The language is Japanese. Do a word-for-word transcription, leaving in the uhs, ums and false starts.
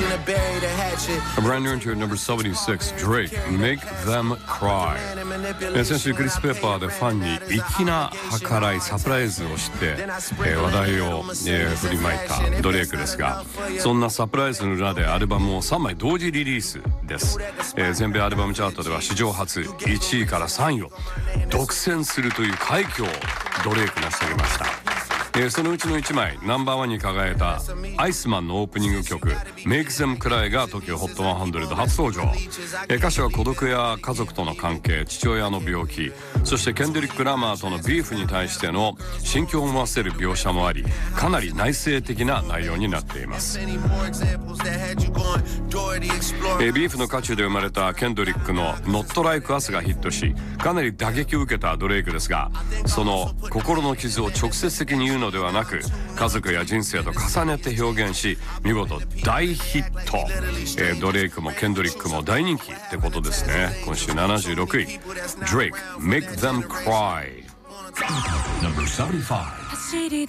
brand new into number seventy-six, Drake, Make Them Cry。先週クリス・ペッパーでファンに粋な計らいサプライズをして、えー、話題を、えー、振りまいたドレイクですが、そんなサプライズの裏でアルバムをさんまい同時リリースです。えー、全米アルバムチャートでは史上初いちいからさんいを独占するという快挙をドレイク成し遂げました。えー、そのうちのいちまいナンバーワンに輝いたアイスマンのオープニング曲 Make Them Cry が トキオ ホットひゃく初登場。えー、歌詞は孤独や家族との関係、父親の病気、そしてケンドリック・ラマーとのビーフに対しての心境を思わせる描写もあり、かなり内省的な内容になっています。えー、ビーフの渦中で生まれたケンドリックの Not Like Us がヒットし、かなり打撃を受けたドレイクですが、その心の傷を直接的に言うのではなく、家族や人生と重ねて表現し、見事大ヒット。えー、ドレイクもケンドリックも大人気ってことですね。今週ななじゅうろくい Drake Make Them Cry。 Number seventy-five。